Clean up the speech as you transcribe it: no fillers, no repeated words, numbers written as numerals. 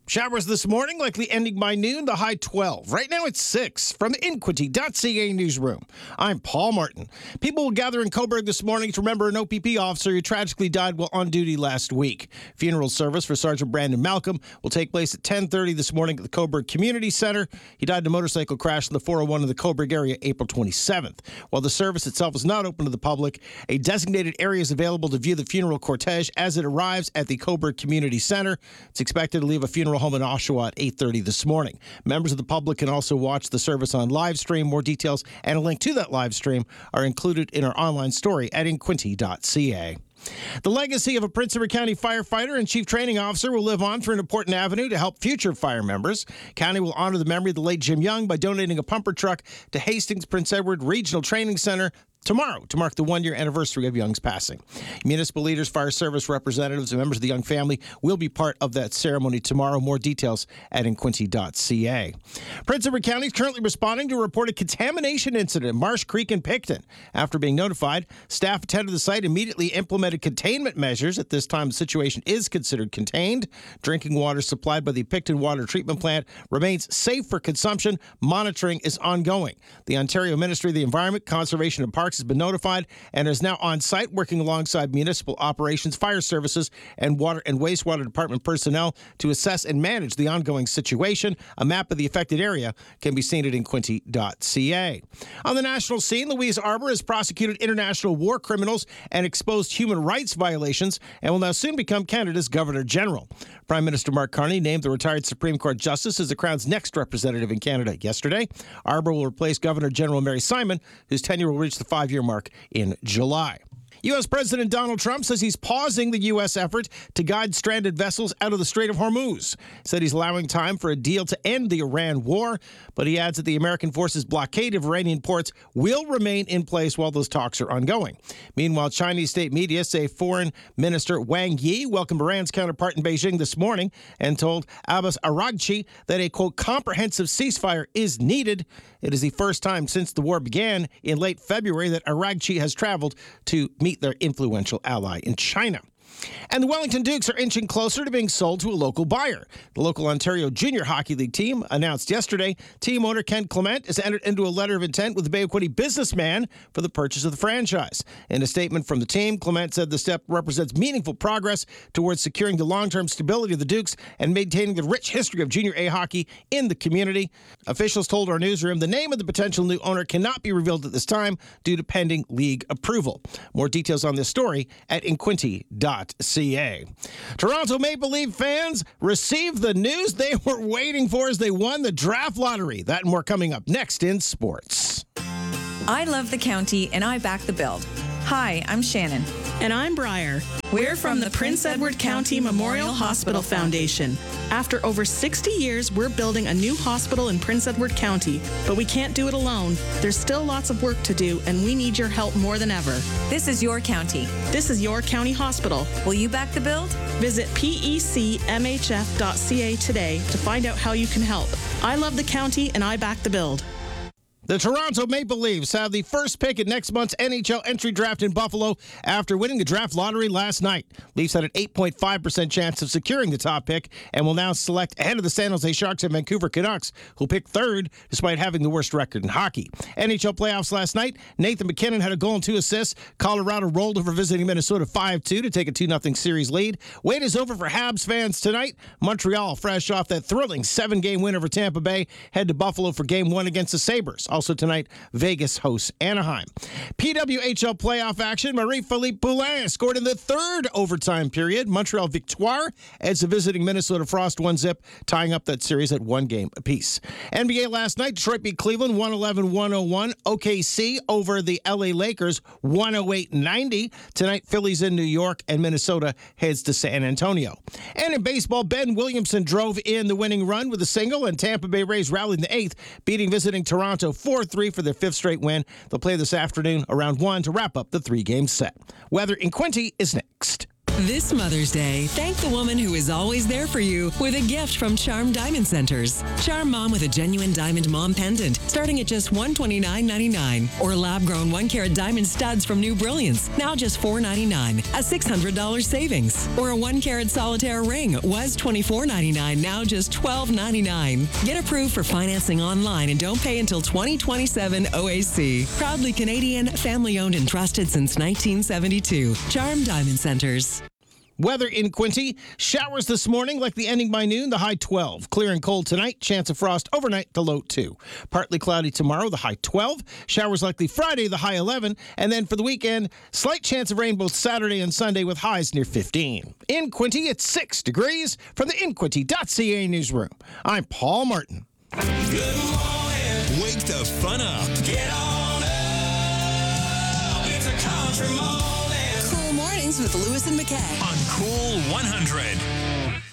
Showers this morning, likely ending by noon, the high 12. Right now it's 6. From the Inquity.ca newsroom, I'm Paul Martin. People will gather in Cobourg this morning to remember an OPP officer who tragically died while on duty last week. Funeral service for Sergeant Brandon Malcolm will take place at 10:30 this morning at the Cobourg Community Center. He died in a motorcycle crash in the 401 in the Cobourg area April 27th. While the service itself is not open to the public, a designated area is available to view the funeral cortege as it arrives at the Cobourg Community Center. It's expected to leave a funeral home in Oshawa at 8:30 this morning. Members of the public can also watch the service on live stream. More details and a link to that live stream are included in our online story at inquinty.ca. The legacy of a Prince Edward County firefighter and chief training officer will live on through an important avenue to help future fire members. County will honor the memory of the late Jim Young by donating a pumper truck to Hastings Prince Edward Regional Training Center tomorrow to mark the one-year anniversary of Young's passing. Municipal leaders, fire service representatives, and members of the Young family will be part of that ceremony tomorrow. More details at inquinty.ca. Prince Edward County is currently responding to a reported contamination incident in Marsh Creek in Picton. After being notified, staff attended the site, immediately implemented containment measures. At this time, the situation is considered contained. Drinking water supplied by the Picton Water Treatment Plant remains safe for consumption. Monitoring is ongoing. The Ontario Ministry of the Environment, Conservation and Parks has been notified and is now on site working alongside municipal operations, fire services, and water and wastewater department personnel to assess and manage the ongoing situation. A map of the affected area can be seen at inquinty.ca. On the national scene, Louise Arbour has prosecuted international war criminals and exposed human rights violations and will now soon become Canada's Governor General. Prime Minister Mark Carney named the retired Supreme Court Justice as the Crown's next representative in Canada yesterday. Arbour will replace Governor General Mary Simon, whose tenure will reach the 5-year mark in July. U.S. President Donald Trump says he's pausing the U.S. effort to guide stranded vessels out of the Strait of Hormuz. Said he's allowing time for a deal to end the Iran war, but he adds that the American forces' blockade of Iranian ports will remain in place while those talks are ongoing. Meanwhile, Chinese state media say Foreign Minister Wang Yi welcomed Iran's counterpart in Beijing this morning and told Abbas Araghchi that a, quote, comprehensive ceasefire is needed. It is the first time since the war began in late February that Araghchi has traveled to meet their influential ally in China. And the Wellington Dukes are inching closer to being sold to a local buyer. The local Ontario Junior Hockey League team announced yesterday team owner Ken Clement has entered into a letter of intent with the Bay of Quinte businessman for the purchase of the franchise. In a statement from the team, Clement said the step represents meaningful progress towards securing the long-term stability of the Dukes and maintaining the rich history of Junior A hockey in the community. Officials told our newsroom the name of the potential new owner cannot be revealed at this time due to pending league approval. More details on this story at inquinty.ca. Toronto Maple Leaf fans received the news they were waiting for as they won the draft lottery. That and more coming up next in sports. I love the county and I back the Build. Hi, I'm Shannon. And I'm Briar. We're from the Prince Edward County Memorial Hospital Foundation. After over 60 years, we're building a new hospital in Prince Edward County, but we can't do it alone. There's still lots of work to do, and we need your help more than ever. This is your county. This is your county hospital. Will you back the Build? Visit pecmhf.ca today to find out how you can help. I love the county, and I back the Build. The Toronto Maple Leafs have the first pick at next month's NHL entry draft in Buffalo after winning the draft lottery last night. Leafs had an 8.5% chance of securing the top pick and will now select ahead of the San Jose Sharks and Vancouver Canucks, who picked third despite having the worst record in hockey. NHL playoffs last night, Nathan MacKinnon had a goal and 2 assists. Colorado rolled over visiting Minnesota 5-2 to take a 2-0 series lead. Wait is over for Habs fans tonight. Montreal, fresh off that thrilling 7-game win over Tampa Bay, head to Buffalo for Game 1 against the Sabres. Also tonight, Vegas hosts Anaheim. PWHL playoff action. Marie-Philippe Poulin scored in the third overtime period. Montreal Victoire edged the visiting Minnesota Frost 1-0, tying up that series at 1 game apiece. NBA last night, Detroit beat Cleveland 111-101. OKC over the LA Lakers 108-90. Tonight, Philly's in New York and Minnesota heads to San Antonio. And in baseball, Ben Williamson drove in the winning run with a single, and Tampa Bay Rays rallied in the 8th, beating visiting Toronto 4-3 for their 5th straight win. They'll play this afternoon around 1 to wrap up the 3-game set. Weather in Quinte is next. This Mother's Day, thank the woman who is always there for you with a gift from Charm Diamond Centers. Charm Mom with a genuine diamond mom pendant starting at just $129.99. Or lab-grown 1-carat diamond studs from New Brilliance, now just $4.99, a $600 savings. Or a 1-carat solitaire ring was $24.99, now just $12.99. Get approved for financing online and don't pay until 2027 OAC. Proudly Canadian, family-owned and trusted since 1972. Charm Diamond Centers. Weather in Quincy. Showers this morning, likely ending by noon, the high 12. Clear and cold tonight, chance of frost overnight, the low 2. Partly cloudy tomorrow, the high 12. Showers likely Friday, the high 11. And then for the weekend, slight chance of rain both Saturday and Sunday with highs near 15. In Quincy, it's 6 degrees from the InQuincy.ca newsroom. I'm Paul Martin. Good morning. Wake the fun up. Get on up. It's a country morning. Cool Mornings with Lewis and McKay On Cool 100.